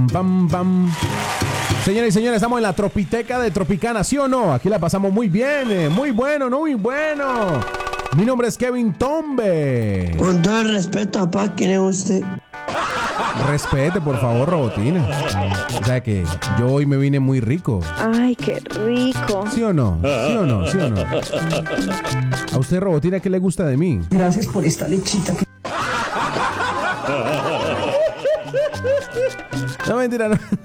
pam, pam. Señoras y señores, estamos en la Tropiteca de Tropicana, ¿sí o no? Aquí la pasamos muy bien, muy bueno, muy bueno. Mi nombre es Kevin Tombe. Con todo el respeto, papá, ¿quién es usted? Respete, por favor, Robotina. O sea que yo hoy me vine muy rico. Ay, qué rico. ¿Sí o no? ¿Sí o no? ¿Sí o no? ¿A usted, Robotina, qué le gusta de mí? Gracias por esta lechita. No mentira.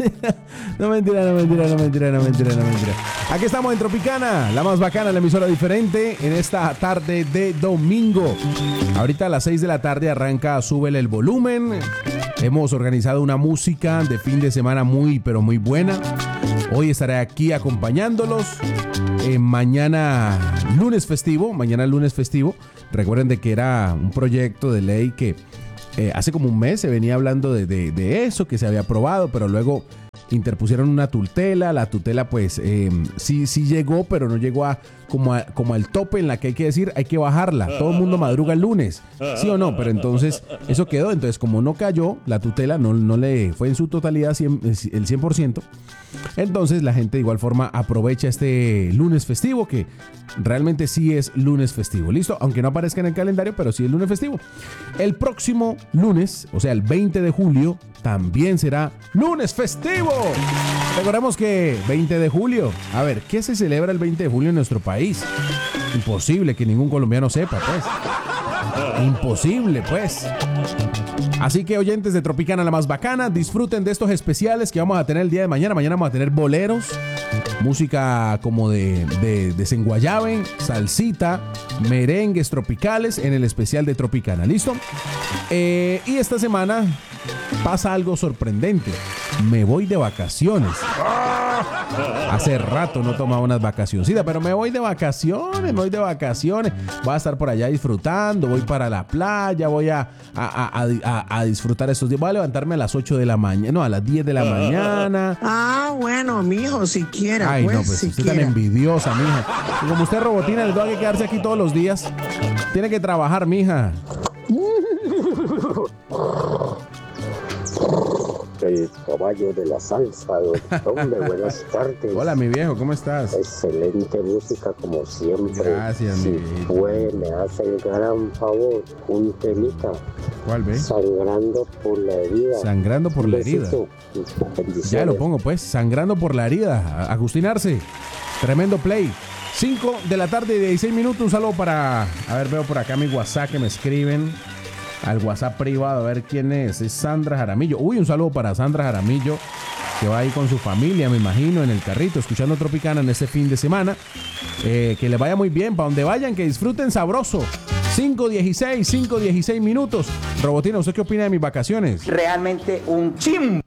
Aquí estamos en Tropicana, la más bacana, la emisora diferente, en esta tarde de domingo. Ahorita a las 6 de la tarde arranca Súbele el Volumen. Hemos organizado una música de fin de semana muy, pero muy buena. Hoy estaré aquí acompañándolos. Mañana lunes festivo. Recuerden de que era un proyecto de ley que hace como un mes se venía hablando de eso, que se había aprobado, pero luego interpusieron una tutela. La tutela pues sí llegó, pero no llegó como al tope en la que hay que decir, hay que bajarla. Todo el mundo madruga el lunes, ¿sí o no? Pero entonces eso quedó. Entonces, como no cayó la tutela, no le fue en su totalidad el 100%. Entonces la gente de igual forma aprovecha este lunes festivo, que realmente sí es lunes festivo. ¿Listo? Aunque no aparezca en el calendario, pero sí es lunes festivo. El próximo lunes, o sea el 20 de julio, también será lunes festivo. Recordemos que 20 de julio, a ver, ¿qué se celebra el 20 de julio en nuestro país? Imposible que ningún colombiano sepa, pues. Imposible, pues. Así que, oyentes de Tropicana, la más bacana, disfruten de estos especiales que vamos a tener el día de mañana. Mañana vamos a tener boleros, música como de desenguayabe, salsita, merengues tropicales en el especial de Tropicana. ¿Listo? Y esta semana pasa algo sorprendente. Me voy de vacaciones. Hace rato no tomaba unas vacacioncitas, pero me voy de vacaciones. Voy a estar por allá disfrutando, voy para la playa, voy a disfrutar estos días. Voy a levantarme a las 8 de la mañana, no, a las 10 de la mañana. Ah, bueno, mijo, si quiera. Ay, pues, no, pues si usted quiera. tan envidiosa, mija. Y como usted, Robotina, le tengo que quedarse aquí todos los días. Tiene que trabajar, mija. El caballo de la salsa, Tombe, buenas tardes. Hola, mi viejo, ¿cómo estás? Excelente música como siempre. Gracias, si mi viejo. fue, me hace el gran favor, un temita. ¿Cuál, ve? Sangrando por la herida. Sangrando por la herida. Bendiciones. Ya lo pongo, pues. Sangrando por la herida. Agustín Arce. Tremendo play. 5 de la tarde y 16 minutos. Un saludo para... A ver, veo por acá mi WhatsApp que me escriben. Al WhatsApp privado, a ver quién es. Es Sandra Jaramillo. Uy, un saludo para Sandra Jaramillo, que va ahí con su familia, me imagino, en el carrito, escuchando Tropicana en este fin de semana. Que le vaya muy bien, para donde vayan, que disfruten sabroso. 5:16 minutos. Robotina, ¿usted qué opina de mis vacaciones? Realmente un chim.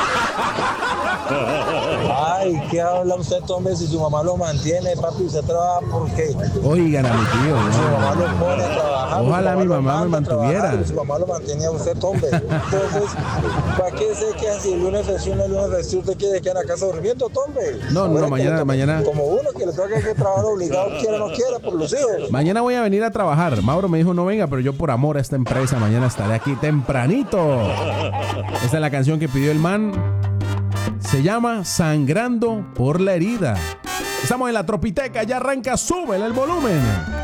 Ay, ¿qué habla usted, Tombe? Si su mamá lo mantiene, papi, usted trabaja porque Oigan a mi tío. su mamá lo pone a trabajar. Ojalá mi lo mamá me manda a mantuviera. trabajar, su mamá lo mantenía a usted, Tombe. Entonces, ¿para qué se queda si el lunes festivo usted quiere quedar en la casa durmiendo, Tombe? No, mañana. Como uno que le toca que trabajar obligado, quiera o no quiera, por los hijos. Mañana voy a venir a trabajar. Mauro me dijo no venga, pero yo por amor a esta empresa mañana estaré aquí tempranito. Esta es la canción que pidió el man. Se llama Sangrando por la herida. Estamos en la Tropiteca, ya arranca, súbele el volumen.